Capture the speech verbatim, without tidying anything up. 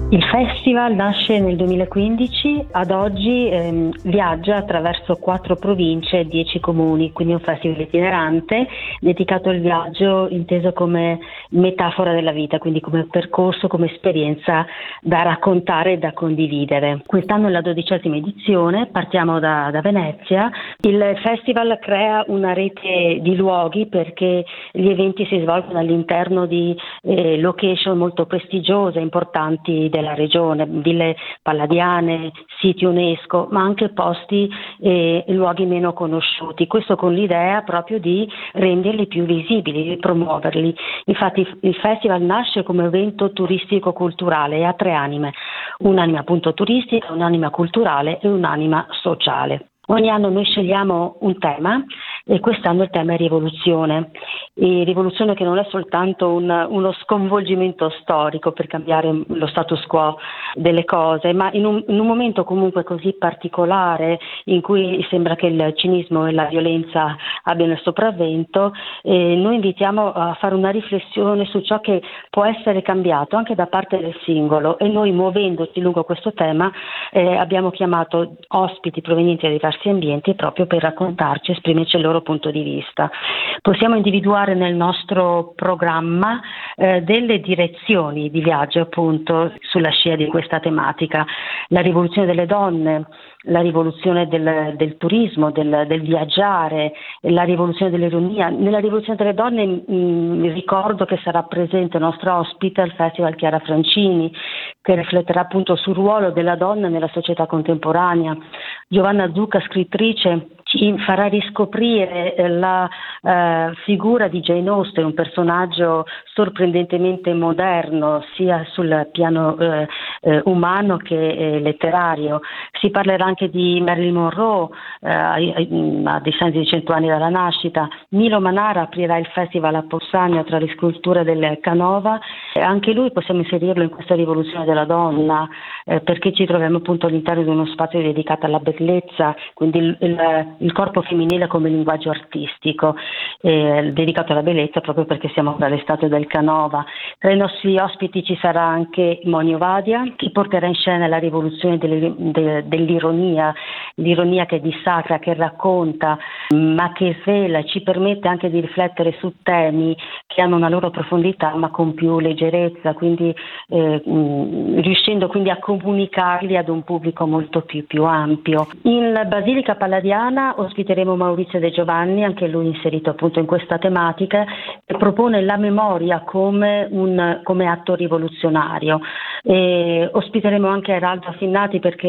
Il festival nasce nel duemilaquindici, ad oggi ehm, viaggia attraverso quattro province e dieci comuni, quindi è un festival itinerante dedicato al viaggio inteso come metafora della vita, quindi come percorso, come esperienza da raccontare e da condividere. Quest'anno è la dodicesima edizione, partiamo da, da Venezia. Il festival crea una rete di luoghi perché gli eventi si svolgono all'interno di eh, location molto prestigiose, importanti della regione, ville palladiane, siti UNESCO, ma anche posti e luoghi meno conosciuti. Questo con l'idea proprio di renderli più visibili, di promuoverli. Infatti il festival nasce come evento turistico-culturale e ha tre anime: un'anima appunto turistica, un'anima culturale e un'anima sociale. Ogni anno noi scegliamo un tema e quest'anno il tema è rivoluzione, e rivoluzione che non è soltanto un, uno sconvolgimento storico per cambiare lo status quo delle cose, ma in un, in un momento comunque così particolare in cui sembra che il cinismo e la violenza abbiano il sopravvento, eh, noi invitiamo a fare una riflessione su ciò che può essere cambiato anche da parte del singolo, e noi, muovendoci lungo questo tema, eh, abbiamo chiamato ospiti provenienti da diversi ambienti proprio per raccontarci, esprimerci il loro punto di vista. Possiamo individuare nel nostro programma eh, delle direzioni di viaggio appunto sulla scia di questa tematica: la rivoluzione delle donne, la rivoluzione del, del turismo, del, del viaggiare, la rivoluzione dell'ironia. Nella rivoluzione delle donne mh, ricordo che sarà presente il nostro ospite al Festival Chiara Francini, che rifletterà appunto sul ruolo della donna nella società contemporanea. Giovanna Zucca, scrittrice, ci farà riscoprire la eh, figura di Jane Austen, un personaggio sorprendentemente moderno sia sul piano eh, eh, umano che eh, letterario. Si parlerà anche di Marilyn Monroe eh, a distanza di cento anni dalla nascita. Milo Manara aprirà il festival a Possagno tra le sculture del Canova, e anche lui possiamo inserirlo in questa rivoluzione della donna eh, perché ci troviamo appunto all'interno di uno spazio dedicato alla bellezza, quindi il, il, il corpo femminile come linguaggio artistico eh, dedicato alla bellezza, proprio perché siamo dall'estate del Canova. Tra i nostri ospiti ci sarà anche Monio Vadia, che porterà in scena la rivoluzione delle, de, dell'ironia, l'ironia che dissacra, che racconta, ma che svela, ci permette anche di riflettere su temi che hanno una loro profondità ma con più leggerezza, quindi eh, mh, riuscendo quindi a comunicarli ad un pubblico molto più, più ampio. In Basilica Palladiana ospiteremo Maurizio De Giovanni, anche lui inserito appunto in questa tematica, che propone la memoria come un come atto rivoluzionario. E ospiteremo anche Eraldo Affinnati perché